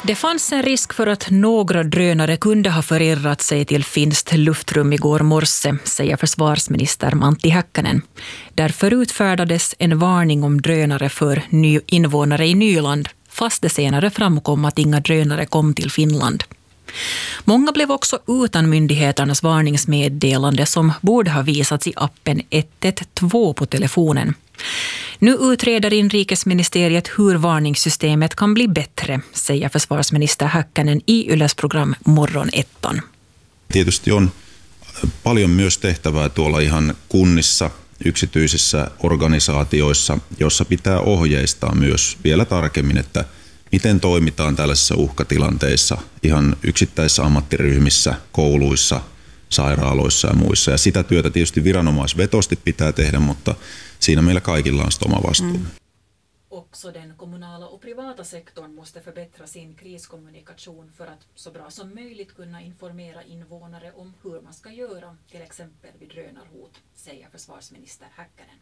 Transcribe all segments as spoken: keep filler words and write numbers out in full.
Det fanns en risk för att några drönare kunde ha förirrat sig till finskt luftrum igår morse, säger försvarsminister Antti Häkkänen. Därför utfärdades en varning om drönare för ny invånare i Nyland, fast det senare framkom att inga drönare kom till Finland. Många blev också utan myndigheternas varningsmeddelande som borde ha visats i appen ett ett två på telefonen. Nu utreder inrikesministeriet hur varningssystemet kan bli bättre, säger försvarsminister Häkkänen i Yles program Morgonettan. Tietysti on paljon myös tehtävää tuolla ihan kunnissa, yksityisissä organisaatioissa, jossa pitää ohjeistaa myös vielä tarkemmin, että miten toimitaan tällaisissa uhkatilanteissa ihan yksittäisissä ammattiryhmissä, kouluissa, sairaaloissa ja muissa. Ja sitä työtä tietysti viranomaisvetosti pitää tehdä, mutta siinä meillä kaikilla on oma vastuu. Mm. Också den kommunala och privata sektorn måste förbättra sin kriskommunikation för att så bra som möjligt kunna informera invånare om hur man ska göra, till exempel vid drönarhot, säger försvarsminister Häkkänen.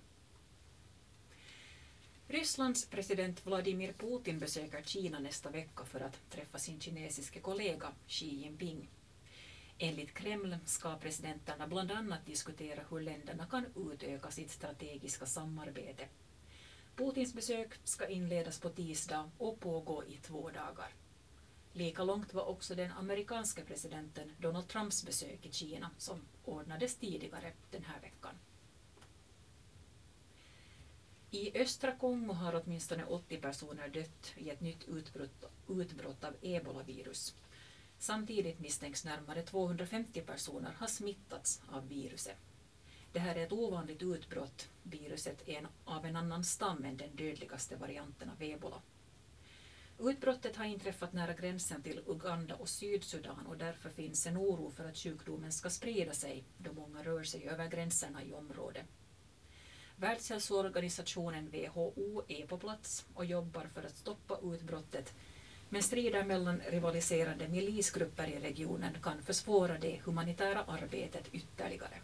Rysslands president Vladimir Putin besöker Kina nästa vecka för att träffa sin kinesiske kollega Xi Jinping. Enligt Kreml ska presidenterna bland annat diskutera hur länderna kan utöka sitt strategiska samarbete. Putins besök ska inledas på tisdag och pågå i två dagar. Lika långt var också den amerikanske presidenten Donald Trumps besök i Kina som ordnades tidigare den här veckan. I östra Kongo har åtminstone åttio personer dött i ett nytt utbrott, utbrott av ebolavirus. Samtidigt misstänks närmare tvåhundrafemtio personer har smittats av viruset. Det här är ett ovanligt utbrott. Viruset är en, av en annan stam än den dödligaste varianten av ebola. Utbrottet har inträffat nära gränsen till Uganda och Sydsudan och därför finns en oro för att sjukdomen ska sprida sig då många rör sig över gränserna i området. Världshälsoorganisationen W H O är på plats och jobbar för att stoppa utbrottet, men strider mellan rivaliserande milisgrupper i regionen kan försvåra det humanitära arbetet ytterligare.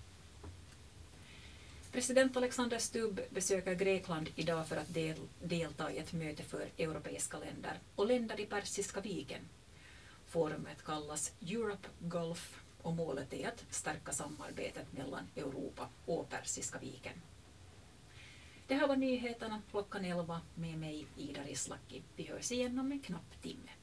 President Alexander Stubb besöker Grekland idag för att del, delta i ett möte för europeiska länder och länder i Persiska viken. Forumet kallas Europe Gulf och målet är att stärka samarbetet mellan Europa och Persiska viken. Det här var nyheterna klockan elva med mig Ida Rislaki. Vi hörs igen om en knapp timme.